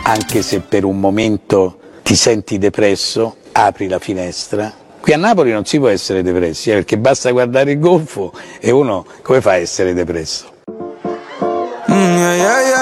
anche se per un momento ti senti depresso, apri la finestra. Qui a Napoli non si può essere depressi, perché basta guardare il Golfo e uno come fa a essere depresso?